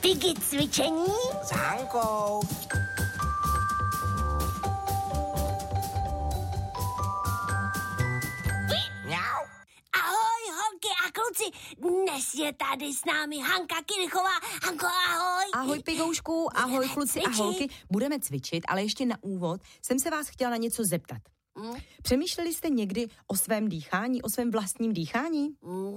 Piggy cvičení s Hankou. Mňau. Ahoj, holky a kluci, dnes je tady s námi Hanka Kirchová. Hanko, ahoj. Ahoj, Pigoušku, ahoj, kluci a holky. Budeme cvičit, ale ještě na úvod jsem se vás chtěla na něco zeptat. Přemýšleli jste někdy o svém dýchání, o svém vlastním dýchání?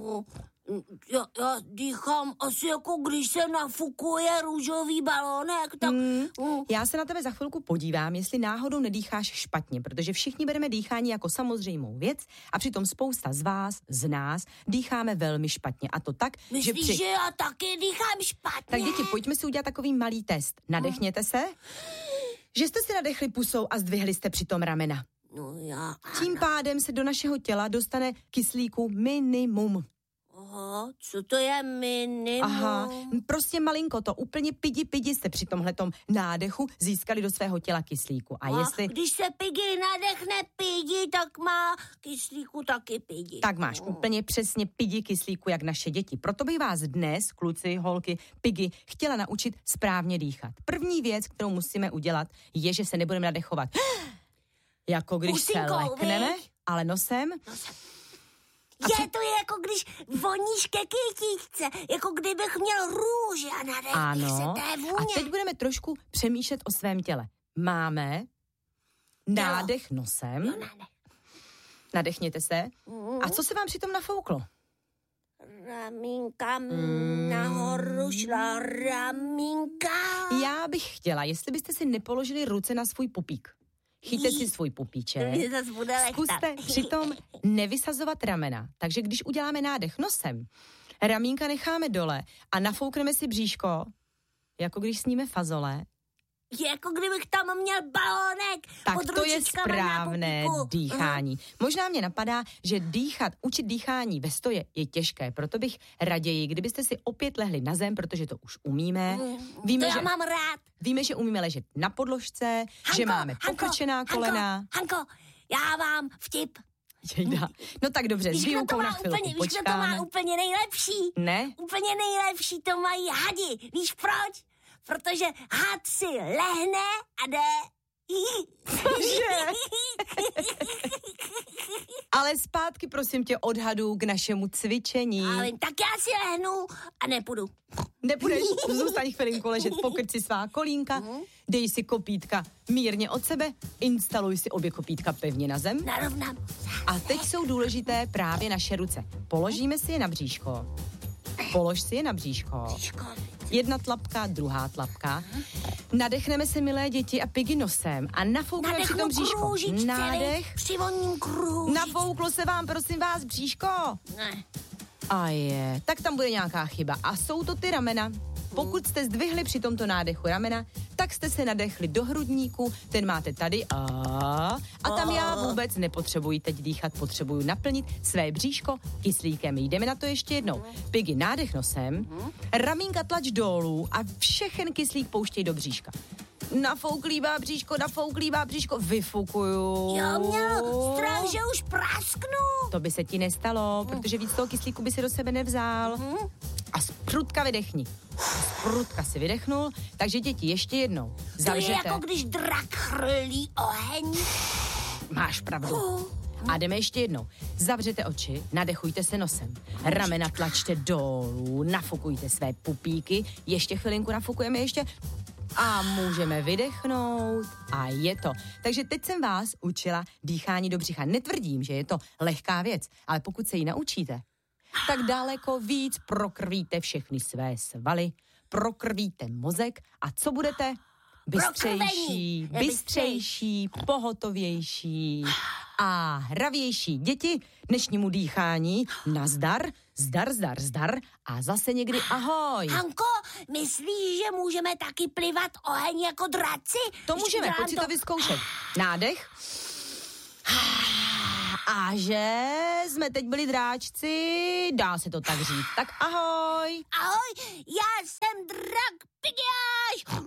Já dýchám asi jako když se nafukuje růžový balónek, tak... Já se na tebe za chvilku podívám, jestli náhodou nedýcháš špatně, protože všichni bereme dýchání jako samozřejmou věc a přitom spousta z vás, z nás, dýcháme velmi špatně. A to tak, Myslíš, že já taky dýchám špatně? Tak děti, pojďme si udělat takový malý test. Nadechněte se. Že jste si nadechli pusou a zdvihli jste přitom ramena. No já... Tím pádem se do našeho těla dostane kyslíku minimum. Aha, co to je minimum? Aha, prostě malinko to, úplně pidi jste při tomhletom nádechu získali do svého těla kyslíku. A jestli... Když se Piggy nadechne pidi, tak má kyslíku taky pidi. Tak máš úplně přesně pidi kyslíku, jak naše děti. Proto bych vás dnes, kluci, holky, Piggy, chtěla naučit správně dýchat. První věc, kterou musíme udělat, je, že se nebudeme nadechovat. Jako když Pusinkou, se lekneme, ale nosem. To je jako když voníš ke kytičce, jako kdybych měl růže a nadechneš se té vůně. A teď budeme trošku přemýšlet o svém těle. Máme nádech nosem. Jo, nádech. Nadechněte se. A co se vám přitom nafouklo? Ramínka nahoru šla, ramínka. Já bych chtěla, jestli byste si nepoložili ruce na svůj pupík. Chyťte si svůj pupíček. Zkuste přitom nevysazovat ramena. Takže když uděláme nádech nosem, ramínka necháme dole a nafoukneme si bříško, jako když sníme fazole. Jako kdybych tam měl balónek. Tak to je správné dýchání. Možná mě napadá, že učit dýchání ve stoje je těžké, proto bych raději, kdybyste si opět lehli na zem, protože to už umíme. Já mám rád. Víme, že umíme ležet na podložce, že máme pokrčená kolena. Hanko, já mám vtip. No tak dobře, s výukou na chvilku počkáme. Víš, kdo to má úplně nejlepší? Ne? Úplně nejlepší to mají hadi. Víš proč? Protože had si lehne a jde. Ale zpátky, prosím tě, od hadů k našemu cvičení. Ale tak já si lehnu a nepůjdu. Nepůjdeš? Zůstaň chvilinku ležet, pokrč si svá kolínka, dej si kopítka mírně od sebe, instaluj si obě kopítka pevně na zem. Narovnám. A teď jsou důležité právě naše ruce. Položíme si je na bříško. Polož si je na bříško. Jedna tlapka, druhá tlapka. Nadechneme se, milé děti, a Piggy nosem a nafoukneme při tom bříško. Nádech. Přivoním kruh. Nafouklo se vám, prosím vás, bříško? Ne. A tak tam bude nějaká chyba. A jsou to ty ramena. Pokud jste zdvihli při tomto nádechu ramena, tak jste se nadechli do hrudníku, ten máte tady a tam já vůbec nepotřebuji teď dýchat, potřebuju naplnit své bříško kyslíkem. Jdeme na to ještě jednou. Piggy, nádech nosem, ramínka tlač dolů a všechen kyslík pouštěj do bříška. Nafouklívá bříško, vyfukuju. Já měl strach, že už prasknu. To by se ti nestalo, protože víc toho kyslíku by si do sebe nevzal. A zprudka vydechni. Zprudka si vydechnul, takže děti, ještě jednou. Zavřete. To je jako když drak chrlí oheň. Máš pravdu. A jdeme ještě jednou. Zavřete oči, nadechujte se nosem. Ramena tlačte dolů, nafukujte své pupíky. Ještě chvilinku nafukujeme ještě. A můžeme vydechnout a je to. Takže teď jsem vás učila dýchání do břicha. Netvrdím, že je to lehká věc, ale pokud se ji naučíte, tak daleko víc prokrvíte všechny své svaly, prokrvíte mozek a co budete? Bystřejší, pohotovější a hravější. Děti, dnešnímu dýchání nazdar, zdar a zase někdy ahoj. Hanko, myslíš, že můžeme taky plivat oheň jako draci? To můžeme, pojď si to vyzkoušet. Nádech. A že jsme teď byli dráčci, dá se to tak říct. Tak ahoj. Ahoj, já jsem drak Piggy.